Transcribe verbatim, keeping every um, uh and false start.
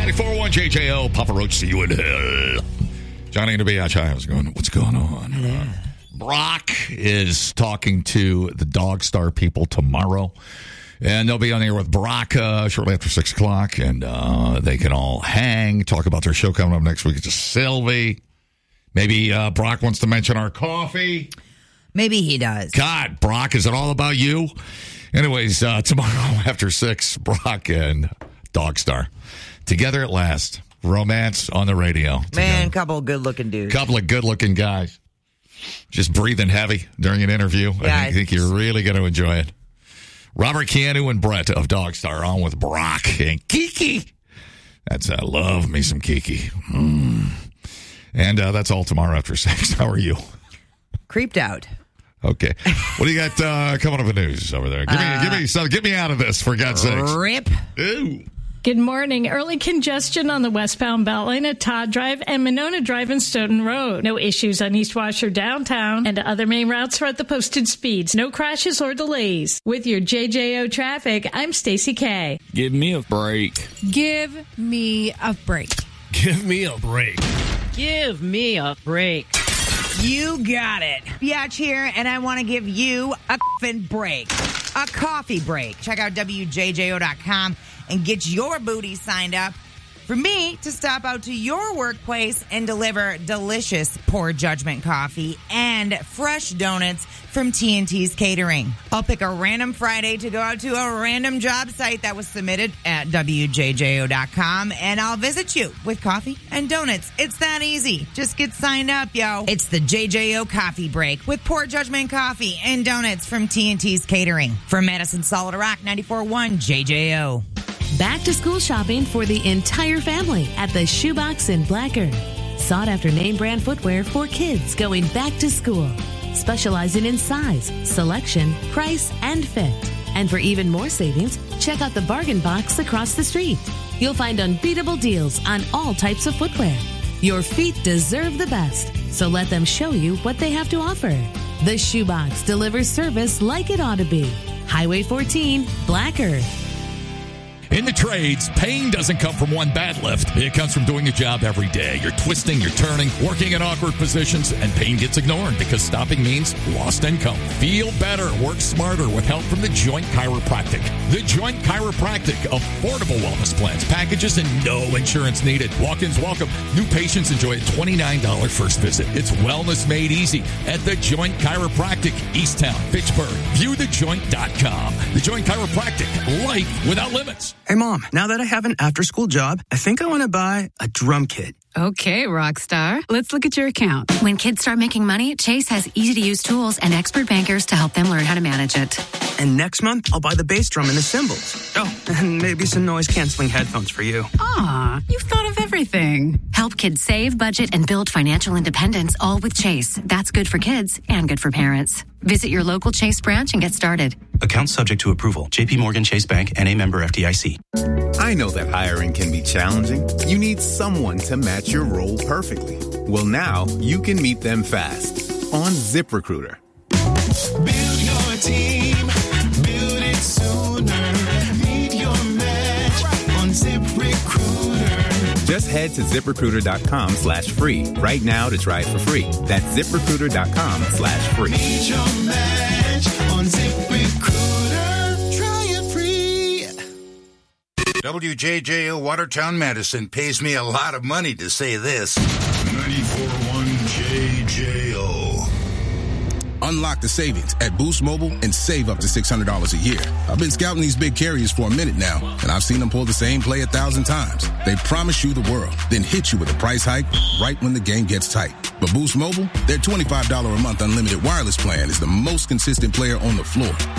ninety-four point one J J O, Papa Roach, see you in hell. Johnny and the B H I, how's it going? What's going on? Uh, Brock is talking to the Dog Star people tomorrow. And they'll be on the air with Brock uh, shortly after six o'clock. And uh, they can all hang, talk about their show coming up next week. It's just Sylvie. Maybe uh, Brock wants to mention our coffee. Maybe he does. God, Brock, is it all about you? Anyways, uh, tomorrow after six, Brock and Dog Star. Together at last. Romance on the radio. Man, a couple of good-looking dudes. Couple of good-looking guys. Just breathing heavy during an interview. Yeah, I think, think you're really going to enjoy it. Robert Keanu and Brett of Dog Star on with Brock and Kiki. That's, I love me some Kiki. Mm. And uh, that's all tomorrow after six. How are you? Creeped out. Okay. What do you got uh, coming up in news over there? Give me, uh, give me, so get me out of this, for God's sakes. Rip. Ew. Good morning. Early congestion on the westbound Beltline at Todd Drive and Monona Drive and Stoughton Road. No issues on East Washer downtown, and other main routes are at the posted speeds. No crashes or delays. With your J J O traffic, I'm Stacey K. Give me a break. Give me a break. Give me a break. Give me a break. You got it. Biatch here, and I want to give you a f***ing break. A coffee break. Check out W J J O dot com and get your booty signed up for me to stop out to your workplace and deliver delicious Poor Judgment coffee and fresh donuts from T N T's Catering. I'll pick a random Friday to go out to a random job site that was submitted at W J J O dot com, and I'll visit you with coffee and donuts. It's that easy. Just get signed up, yo. It's the J J O Coffee Break with Poor Judgment coffee and donuts from T N T's Catering. From Madison Solid Rock, ninety-four point one J J O. Back to school shopping for the entire family at the Shoebox in Black Earth. Sought after name brand footwear for kids going back to school. Specializing in size, selection, price, and fit. And for even more savings, check out the Bargain Box across the street. You'll find unbeatable deals on all types of footwear. Your feet deserve the best, so let them show you what they have to offer. The Shoebox delivers service like it ought to be. Highway fourteen, Black Earth. In the trades, pain doesn't come from one bad lift. It comes from doing a job every day. You're twisting, you're turning, working in awkward positions, and pain gets ignored because stopping means lost income. Feel better, work smarter with help from The Joint Chiropractic. The Joint Chiropractic, affordable wellness plans, packages, and no insurance needed. Walk-ins welcome. New patients enjoy a twenty-nine dollars first visit. It's wellness made easy at The Joint Chiropractic, Easttown, Fitchburg. View the joint dot com. The Joint Chiropractic, life without limits. Hey, Mom, now that I have an after-school job, I think I want to buy a drum kit. Okay, Rockstar. Let's look at your account. When kids start making money, Chase has easy-to-use tools and expert bankers to help them learn how to manage it. And next month, I'll buy the bass drum and the cymbals. Oh, and maybe some noise-canceling headphones for you. Aw, you've thought of everything. Help kids save, budget, and build financial independence, all with Chase. That's good for kids and good for parents. Visit your local Chase branch and get started. Account subject to approval. J P Morgan Chase Bank and a member F D I C. I know that hiring can be challenging. You need someone to match your role perfectly. Well, now you can meet them fast on ZipRecruiter. Build your team. Build it sooner. Meet your match on ZipRecruiter. Just head to ZipRecruiter.com slash free right now to try it for free. That's ZipRecruiter.com slash free. Meet your match on ZipRecruiter. Try it free. W J J O Watertown, Madison pays me a lot of money to say this. ninety-four point one J J O. Unlock the savings at Boost Mobile and save up to six hundred dollars a year. I've been scouting these big carriers for a minute now, and I've seen them pull the same play a thousand times. They promise you the world, then hit you with a price hike right when the game gets tight. But Boost Mobile, their twenty-five dollars a month unlimited wireless plan is the most consistent player on the floor.